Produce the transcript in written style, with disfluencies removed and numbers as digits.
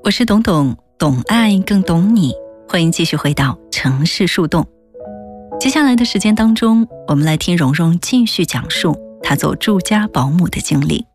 我是董董，懂爱更懂你，欢迎继续回到城市树洞。接下来的时间当中，我们来听蓉蓉继续讲述她做住家保姆的经历。